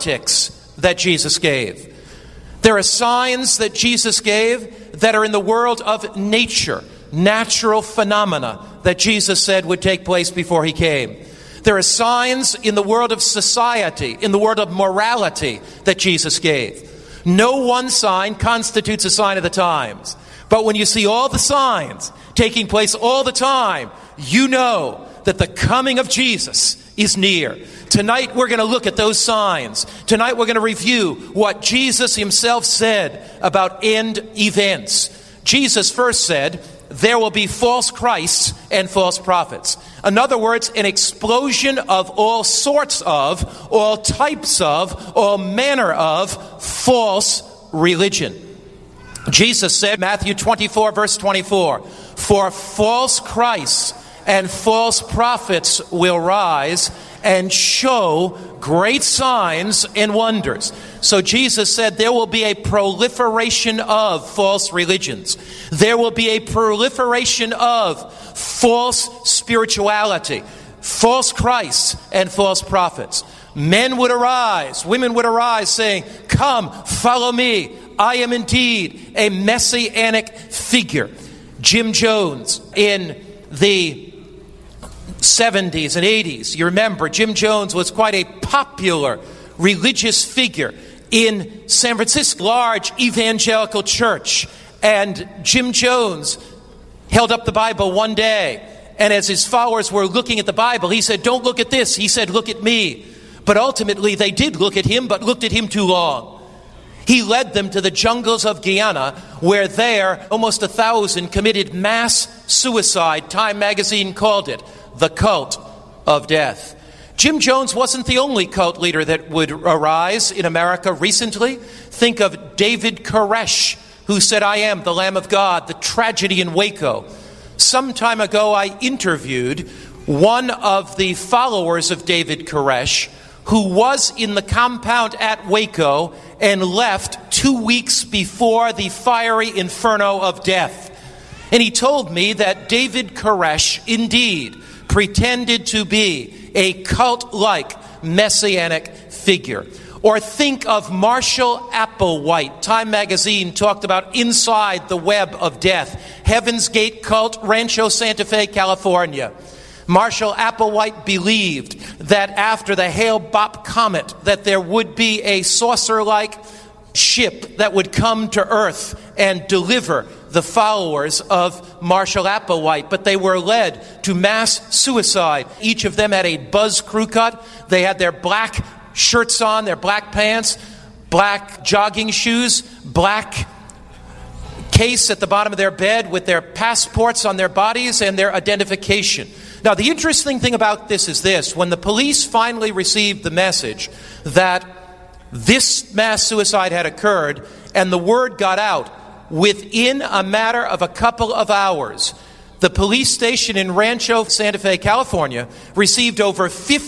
that Jesus gave. There are signs that Jesus gave that are in the world of nature, natural phenomena that Jesus said would take place before he came. There are signs in the world of society, in the world of morality that Jesus gave. No one sign constitutes a sign of the times. But when you see all the signs taking place all the time, you know that the coming of Jesus is near. Tonight we're going to look at those signs. Tonight we're going to review what Jesus himself said about end events. Jesus first said, there will be false Christs and false prophets. In other words, an explosion of all sorts of, all types of, all manner of false religion. Jesus said, Matthew 24, verse 24, for false Christs and false prophets will rise and show great signs and wonders. So Jesus said there will be a proliferation of false religions. There will be a proliferation of false spirituality, false Christs and false prophets. Men would arise, women would arise saying, come, follow me. I am indeed a messianic figure. Jim Jones in the 70s and 80s. You remember, Jim Jones was quite a popular religious figure in San Francisco, large evangelical church. And Jim Jones held up the Bible one day, and as his followers were looking at the Bible, he said, don't look at this. He said, look at me. But ultimately, they did look at him, but looked at him too long. He led them to the jungles of Guyana, where there, almost 1,000 committed mass suicide. Time magazine called it the cult of death. Jim Jones wasn't the only cult leader that would arise in America recently. Think of David Koresh, who said, I am the Lamb of God, the tragedy in Waco. Some time ago, I interviewed one of the followers of David Koresh, who was in the compound at Waco and left 2 weeks before the fiery inferno of death. And he told me that David Koresh indeed pretended to be a cult-like messianic figure. Or think of Marshall Applewhite. Time magazine talked about inside the web of death. Heaven's Gate cult, Rancho Santa Fe, California. Marshall Applewhite believed that after the Hale-Bopp comet that there would be a saucer-like ship that would come to Earth and deliver the followers of Marshall Applewhite, but they were led to mass suicide. Each of them had a buzz crew cut. They had their black shirts on, their black pants, black jogging shoes, black case at the bottom of their bed with their passports on their bodies and their identification. Now, the interesting thing about this is this. When the police finally received the message that this mass suicide had occurred and the word got out, within a matter of a couple of hours, the police station in Rancho Santa Fe, California, received over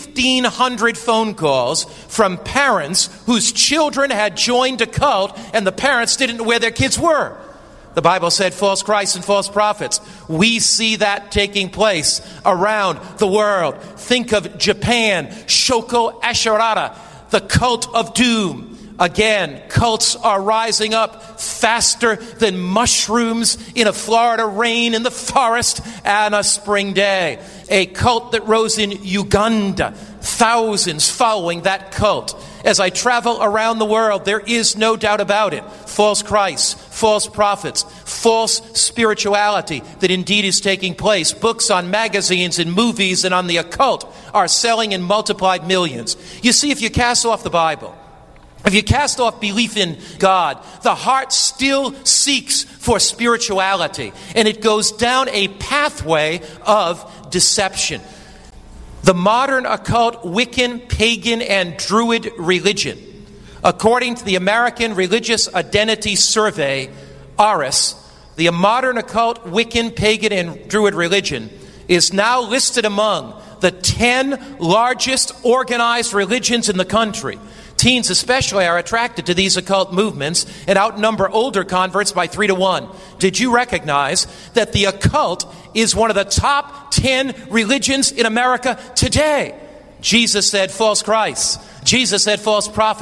1,500 phone calls from parents whose children had joined a cult and the parents didn't know where their kids were. The Bible said false Christs and false prophets. We see that taking place around the world. Think of Japan, Shoko Asharara, the cult of doom. Again, cults are rising up faster than mushrooms in a Florida rain in the forest on a spring day. A cult that rose in Uganda, thousands following that cult. As I travel around the world, there is no doubt about it. False Christs, false prophets, false spirituality that indeed is taking place. Books on magazines and movies and on the occult are selling in multiplied millions. You see, if you cast off the Bible, if you cast off belief in God, the heart still seeks for spirituality, and it goes down a pathway of deception. The modern occult, Wiccan, pagan, and Druid religion, according to the American Religious Identity Survey, ARIS, the modern occult, Wiccan, pagan, and Druid religion is now listed among the 10 largest organized religions in the country. Teens especially are attracted to these occult movements and outnumber older converts by 3 to 1. Did you recognize that the occult is one of the top 10 religions in America today? Jesus said false Christs. Jesus said false prophets.